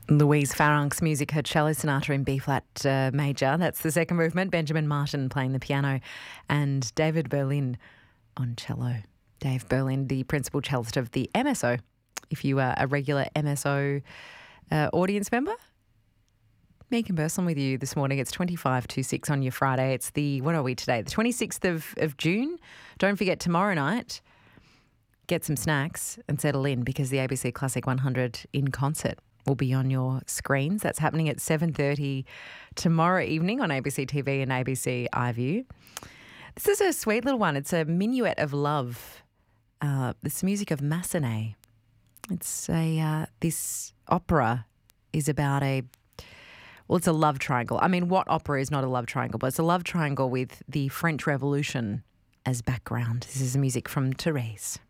Louise Farrank's music, her cello sonata in B-flat major. That's the second movement. Benjamin Martin playing the piano and David Berlin on cello. Dave Berlin, the principal cellist of the MSO. If you are a regular MSO audience member, me conversing with you this morning. It's 25 to 6 on your Friday. It's what are we today? The 26th of June. Don't forget tomorrow night, get some snacks and settle in because the ABC Classic 100 in concert will be on your screens. That's happening at 7:30 tomorrow evening on ABC TV and ABC iView. This is a sweet little one. It's a Minuet of Love. This music of Massenet. It's this opera is about it's a love triangle. I mean, what opera is not a love triangle? But it's a love triangle with the French Revolution as background. This is music from Therese.